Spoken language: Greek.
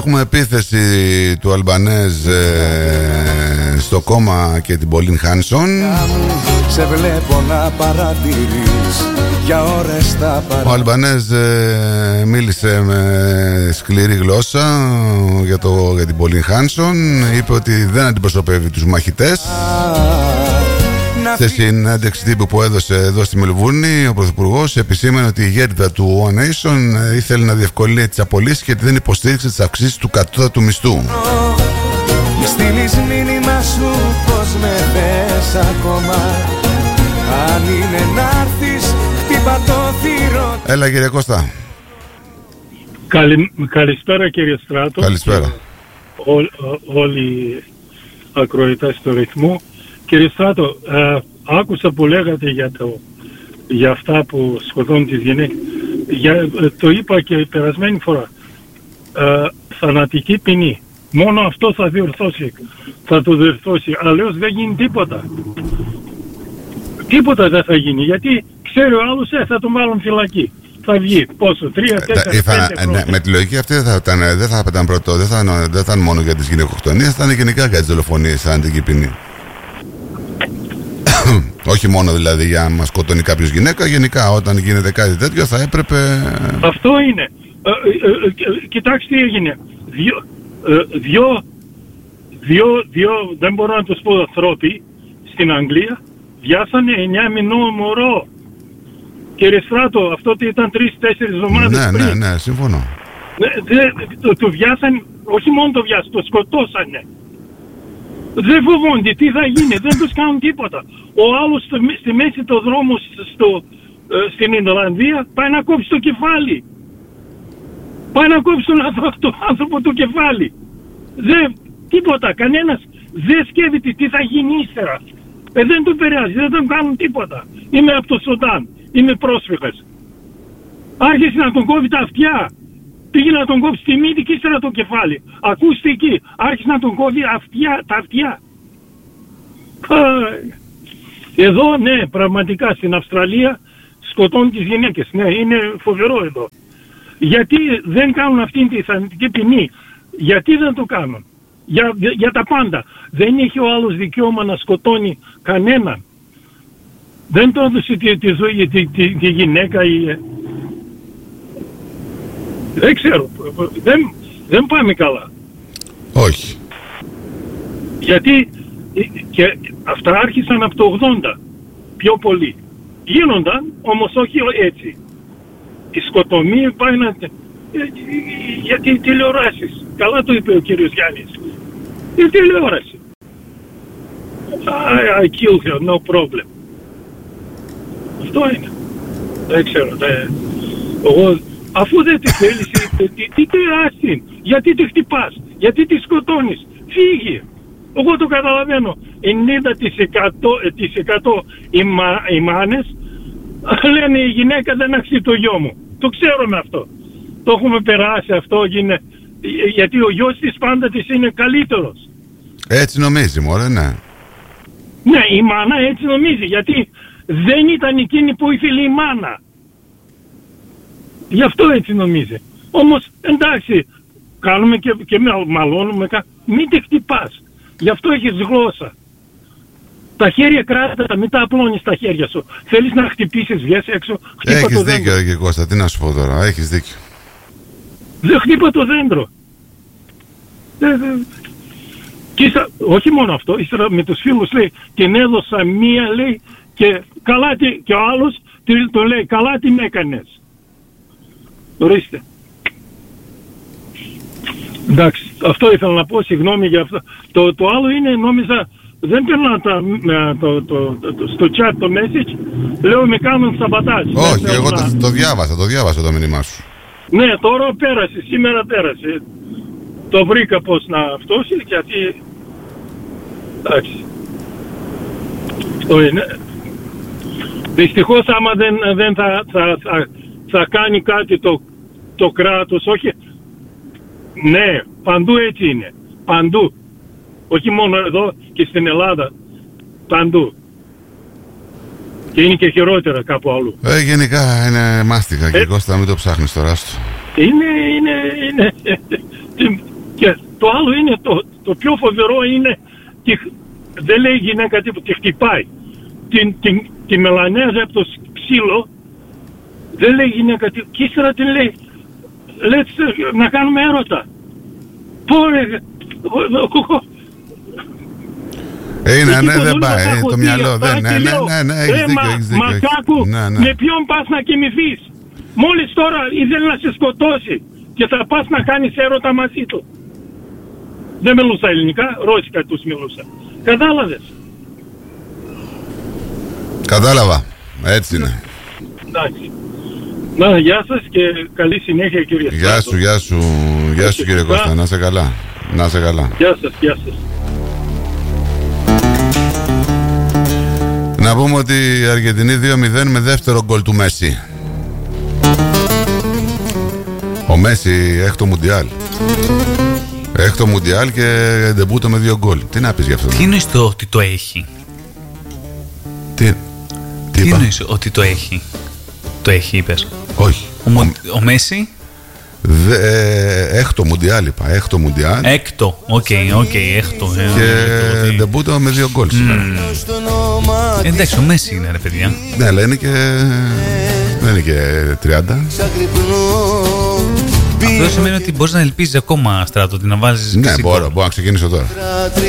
Έχουμε επίθεση του Αλμπανέζ στο κόμμα και την Πολίν Χάνσον. Σε βλέπω να παρατηρείς για ώρες τα παρά. Ο Αλμπανέζ μίλησε με σκληρή γλώσσα για την Πολίν Χάνσον. Είπε ότι δεν αντιπροσωπεύει τους μαχητές. Σε συνέντευξη τύπου που έδωσε εδώ στη Μελβούρνη, ο Πρωθυπουργός επισήμανε ότι η ηγέτητα του One Nation ήθελε να διευκολύνει τις απολύσεις και δεν υποστήριξε τις αυξήσεις του κατώτατου μισθού. Στείλεις μήνυμα σου πως με θες ακόμα. Αν είναι να έρθεις, χτύπα το θύρο. Έλα κύριε Κώστα. Καλησπέρα κύριε Στράτο. Καλησπέρα. Όλοι οι ακροατές του ρυθμού. Κύριε Στράτο, άκουσα που λέγατε για αυτά που σκοτώνουν τις γυναίκες. Το είπα και η περασμένη φορά. Θανατική ποινή. Μόνο αυτό θα το διορθώσει. Αλλιώς δεν γίνει τίποτα. Τίποτα δεν θα γίνει. Γιατί ξέρει ο άλλος θα τον βάλουν φυλακή. Θα βγει πόσο, 3, 4, 5 ναι, με τη λογική αυτή δεν θα ήταν πρώτο. Δεν θα ήταν μόνο για τις γυναικοκτονίες, θα ήταν γενικά για τις δολοφονίες θανατική ποινή. Όχι μόνο δηλαδή για να σκοτώνει κάποιος γυναίκα, γενικά όταν γίνεται κάτι τέτοιο θα έπρεπε... Αυτό είναι. Κοιτάξτε τι έγινε. Δύο, δεν μπορώ να τους πω ανθρώποι, στην Αγγλία βιάσανε 9 μηνών μωρό. Κύριε Στράτο, αυτό ήταν 3-4 εβδομάδες πριν. Ναι, συμφωνώ. Το βιάσανε, όχι μόνο το βιάσανε, το σκοτώσανε. Δεν φοβούνται τι θα γίνει, δεν τους κάνουν τίποτα. Ο άλλος στη μέση του δρόμου στην Ινδολανδία πάει να κόψει το κεφάλι. Πάει να κόψει τον άνθρωπο το κεφάλι. Τίποτα, κανένας δεν σκέφτεται τι θα γίνει ύστερα. Δεν του επηρεάζει, δεν τον κάνουν τίποτα. Είμαι από το Σουδάν, είμαι πρόσφυγας. Άρχισε να τον κόβει τα αυτιά. Πήγε να τον κόψει τη μύτη και ύστερα το κεφάλι. Ακούστε εκεί, άρχισε να τον κόβει τα αυτιά. Εδώ ναι, πραγματικά στην Αυστραλία σκοτώνουν τις γυναίκες. Ναι, είναι φοβερό εδώ. Γιατί δεν κάνουν αυτή τη θανατική ποινή? Γιατί δεν το κάνουν? Για τα πάντα. Δεν έχει ο άλλος δικαίωμα να σκοτώνει κανέναν. Δεν το έδωσε τη ζωή τη γυναίκα ή... Δεν ξέρω. Δεν πάμε καλά. Όχι. Γιατί και αυτά άρχισαν από το 80. Πιο πολύ. Γίνονταν, όμως όχι έτσι. Η σκοτωμή πάει να... Γιατί οι τηλεοράσεις. Καλά το είπε ο κύριος Γιάννης. Η τηλεόραση. I kill her, no problem. Αυτό είναι. Δεν ξέρω. Εγώ, αφού δεν τη θέλεις, τι άστην, γιατί τη χτυπάς, γιατί τη σκοτώνεις, φύγει. Εγώ το καταλαβαίνω. 90% οι μάνες λένε η γυναίκα δεν αξίζει το γιο μου. Το ξέρουμε αυτό. Το έχουμε περάσει αυτό, γιατί ο γιος της πάντα της είναι καλύτερος. Έτσι νομίζει μωρέ, ναι. Ναι, η μάνα έτσι νομίζει, γιατί δεν ήταν εκείνη που ήθελε η μάνα. Γι' αυτό έτσι νομίζει. Όμως εντάξει, κάνουμε και μαλώνουμε, μην τη χτυπάς. Γι' αυτό έχεις γλώσσα. Τα χέρια κράτα, μην τα απλώνεις τα χέρια σου. Θέλεις να χτυπήσεις, βγες έξω, χτύπα έχεις το δέντρο. Έχεις δίκιο, Κώστα, τι να σου πω τώρα, έχεις δίκιο. Δεν χτύπα το δέντρο. Και όχι μόνο αυτό, ύστερα με τους φίλους λέει, την έδωσα μία λέει, και ο άλλος τον λέει, καλά την έκανες. Ορίστε. Εντάξει, αυτό ήθελα να πω, συγγνώμη για αυτό. Το άλλο είναι, νόμιζα, δεν περνάω στο chat το message, λέω με κάνουν σαμπατάζ. Όχι, εγώ το διάβασα το μήνυμά σου. Ναι, τώρα πέρασε, σήμερα πέρασε. Το βρήκα πως να αυτός, γιατί... Εντάξει. Αυτό είναι. Δυστυχώς άμα δεν θα κάνει κάτι το κράτος, όχι... Ναι, παντού έτσι είναι. Παντού. Όχι μόνο εδώ και στην Ελλάδα. Παντού. Και είναι και χειρότερα κάπου αλλού. Γενικά είναι μάστιγα και Κώστα, μην το ψάχνεις τώρα. Είναι το άλλο είναι το πιο φοβερό είναι δεν λέει η γυναίκα τίποτα, τη χτυπάει. Τη μελανέζα από το ξύλο, δεν λέει η γυναίκα τίποτα. Και ύστερα την λέει, να κάνουμε έρωτα. Πόρε, ναι, δεν πάει, το μυαλό δεν, ναι, έχεις δίκιο. Μακάκου, με ποιον πας να κοιμηθείς? Μόλις τώρα ήθελε να σε σκοτώσει και θα πας να κάνεις έρωτα μαζί του. Δεν μιλούσα ελληνικά, ρώσικα τους μιλούσα. Κατάλαβες? Κατάλαβα, έτσι είναι. Εντάξει. Να, γεια σας και καλή συνέχεια, κύριε. Γεια σου κύριε Κώστα, να είσαι καλά. Γεια σας. Να πούμε ότι η Αργεντινή 2-0 με δεύτερο γκολ του Μέση. Ο Μέση έχει το Μουντιάλ και ντεμπούτο με 2 γκολ. Τι να πεις γι' αυτό? Τι εννοείς ότι το έχει? Τι εννοείς ότι το έχει? Το έχει είπες? Όχι. Ο Μέση Έκτο Μουντιάλ είπα. Έκτο Μουντιάλ. Έκτο, έκτο. Και ντεμπούτο με 2 γκολ σήμερα. Εντάξει, ο Μέση είναι ρε παιδιά. Ναι, αλλά είναι και... δεν είναι και 30. Αυτό σημαίνει ότι μπορείς να ελπίζεις ακόμα, Στράτο, ότι να βάζεις. Ναι, μπορώ να ξεκινήσω τώρα.